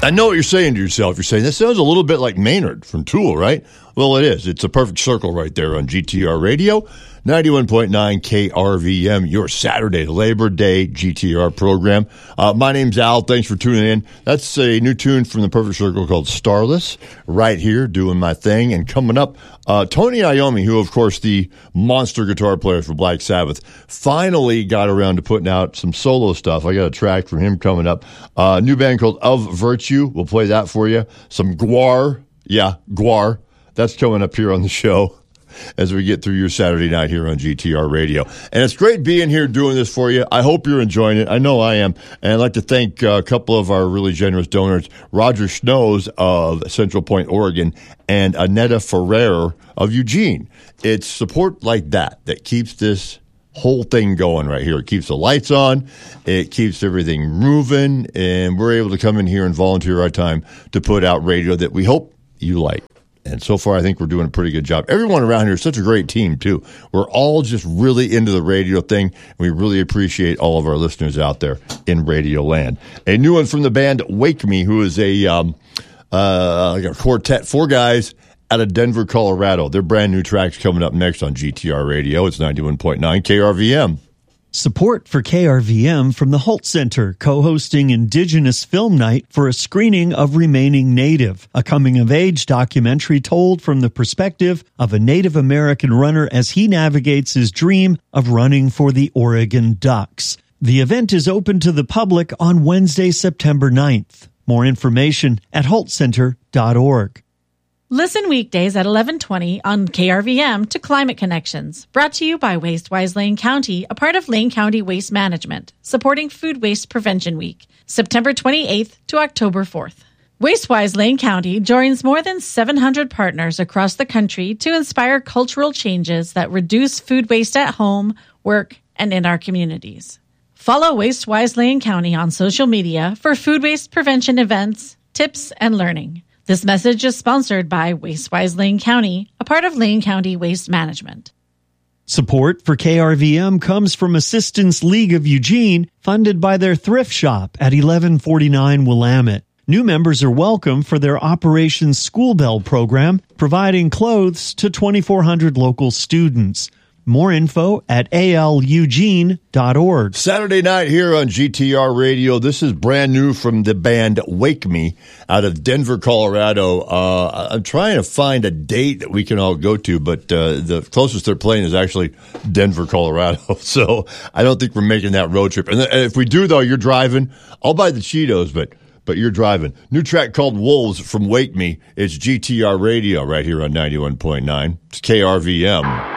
I know what you're saying to yourself. You're saying, that sounds a little bit like Maynard from Tool, right? Well, it is. It's a perfect circle right there on GTR Radio, 91.9 KRVM, your Saturday Labor Day GTR program. My name's Al. Thanks for tuning in. That's a new tune from the Perfect Circle called Starless, right here doing my thing. And coming up, Tony Iommi, who, of course, the monster guitar player for Black Sabbath, finally got around to putting out some solo stuff. I got a track from him coming up. New band called Of Virtue. We'll play that for you. Some Gwar. Yeah, Gwar. That's coming up here on the show as we get through your Saturday night here on GTR Radio. And it's great being here doing this for you. I hope you're enjoying it. I know I am. And I'd like to thank a couple of our really generous donors, Roger Schnoes of Central Point, Oregon, and Annetta Ferrer of Eugene. It's support like that that keeps this whole thing going right here. It keeps the lights on. It keeps everything moving. And we're able to come in here and volunteer our time to put out radio that we hope you like. And so far, I think we're doing a pretty good job. Everyone around here is such a great team, too. We're all just really into the radio thing, and we really appreciate all of our listeners out there in Radio Land. A new one from the band Wake Me, who is a quartet, 4 guys out of Denver, Colorado. Their brand new track's coming up next on GTR Radio. It's 91.9 KRVM. Support for KRVM from the Holt Center, co-hosting Indigenous Film Night for a screening of Remaining Native, a coming-of-age documentary told from the perspective of a Native American runner as he navigates his dream of running for the Oregon Ducks. The event is open to the public on Wednesday, September 9th. More information at holtcenter.org. Listen weekdays at 11:20 on KRVM to Climate Connections, brought to you by WasteWise Lane County, a part of Lane County Waste Management, supporting Food Waste Prevention Week, September 28th to October 4th. WasteWise Lane County joins more than 700 partners across the country to inspire cultural changes that reduce food waste at home, work, and in our communities. Follow WasteWise Lane County on social media for food waste prevention events, tips, and learning. This message is sponsored by WasteWise Lane County, a part of Lane County Waste Management. Support for KRVM comes from Assistance League of Eugene, funded by their thrift shop at 1149 Willamette. New members are welcome for their Operation School Bell program, providing clothes to 2,400 local students. More info at alueugene.org. Saturday night here on GTR Radio. This is brand new from the band Wake Me out of Denver, Colorado. I'm trying to find a date that we can all go to, but the closest they're playing is actually Denver, Colorado. So I don't think we're making that road trip. And if we do, though, you're driving. I'll buy the Cheetos, but you're driving. New track called Wolves from Wake Me. It's GTR Radio right here on 91.9. It's KRVM.